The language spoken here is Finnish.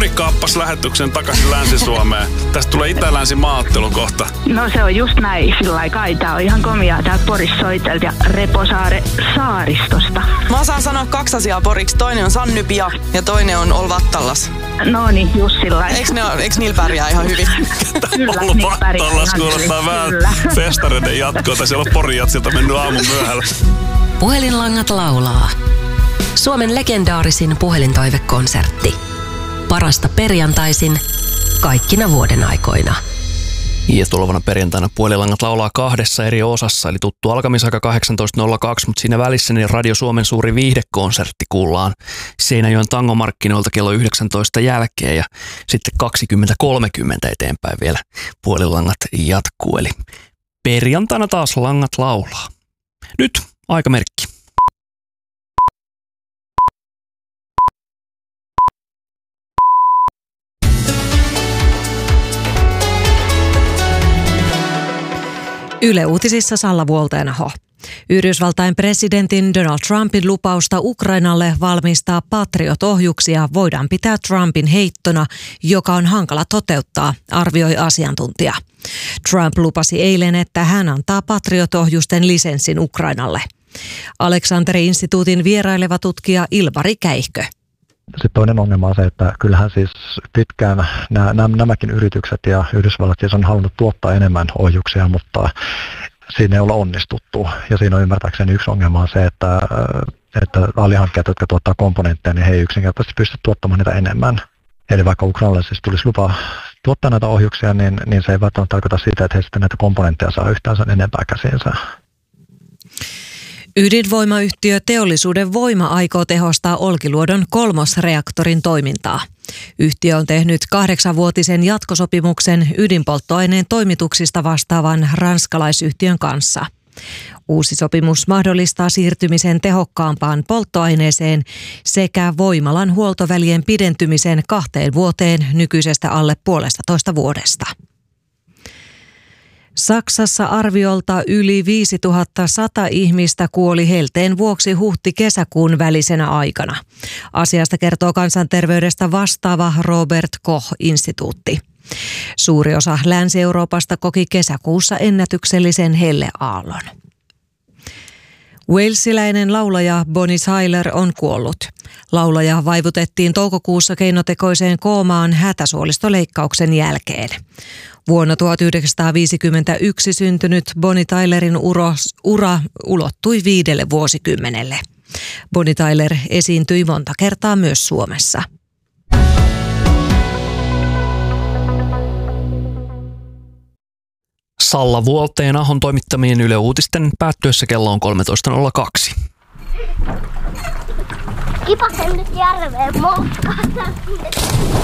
Pori kaappasi lähetyksen takaisin Länsi-Suomeen. Tästä tulee Itä-Länsi-maaottelu kohta. No se on just näin, sillä kai. Tää on ihan komiaa täältä Porissa soitelta ja Reposaare saaristosta. Mä osaan sanoa 2 asiaa poriksi. Toinen on Sannypia ja toinen on Olvattallas. No niin, just sillä. Eiks niillä pärjää ihan hyvin? Kyllä, Olvattallas kuulostaa vähän festareiden jatkoa. Siellä on Porijatsilta mennyt aamun myöhällä. Puhelinlangat laulaa. Suomen legendaarisin puhelintoivekonsertti. Parasta perjantaisin kaikkina vuoden aikoina. Ja tulevana perjantaina Puhelinlangat laulaa 2 eri osassa, eli tuttu alkamisaika 18.02, mutta siinä välissä niin Radio Suomen suuri viihdekonsertti kuullaan Seinäjoen tangomarkkinoilta kello 19 jälkeen ja sitten 20.30 eteenpäin vielä Puhelinlangat jatkuu, eli perjantaina taas langat laulaa. Nyt aikamerkki. Yle Uutisissa Salla Vuolteenaho. Yhdysvaltain presidentin Donald Trumpin lupausta Ukrainalle valmistaa Patriot-ohjuksia voidaan pitää Trumpin heittona, joka on hankala toteuttaa, arvioi asiantuntija. Trump lupasi eilen, että hän antaa Patriot-ohjusten lisenssin Ukrainalle. Aleksanteri-instituutin vieraileva tutkija Ilvari Käihkö. Sitten toinen ongelma on se, että kyllähän siis pitkään nämäkin yritykset ja Yhdysvallat siis on halunnut tuottaa enemmän ohjuksia, mutta siinä ei olla onnistuttu. Ja siinä on ymmärtääkseni yksi ongelma on se, että alihankkijat, jotka tuottaa komponentteja, niin he ei yksinkertaisesti pysty tuottamaan niitä enemmän. Eli vaikka Ukrainalle siis tulisi lupa tuottaa näitä ohjuksia, niin se ei välttämättä tarkoita sitä, että he sitten näitä komponentteja saa yhtään sen enempää käsiinsä. Ydinvoimayhtiö Teollisuuden Voima aikoo tehostaa Olkiluodon 3. reaktorin toimintaa. Yhtiö on tehnyt 8-vuotisen jatkosopimuksen ydinpolttoaineen toimituksista vastaavan ranskalaisyhtiön kanssa. Uusi sopimus mahdollistaa siirtymisen tehokkaampaan polttoaineeseen sekä voimalan huoltovälien pidentymisen 2 vuoteen nykyisestä alle 1,5 vuodesta. Saksassa arviolta yli 5100 ihmistä kuoli helteen vuoksi huhti-kesäkuun välisenä aikana. Asiasta kertoo kansanterveydestä vastaava Robert Koch-instituutti. Suuri osa Länsi-Euroopasta koki kesäkuussa ennätyksellisen helleaallon. Walesiläinen laulaja Bonnie Tyler on kuollut. Laulaja vaivutettiin toukokuussa keinotekoiseen koomaan hätäsuolistoleikkauksen jälkeen. Vuonna 1951 syntynyt Bonnie Tylerin ura ulottui 5 vuosikymmenelle. Bonnie Tyler esiintyi monta kertaa myös Suomessa. Salla Vuolteenahon toimittamien Yle Uutisten päättyessä kello on 13.02. Kipasen nyt järveen moukkaan.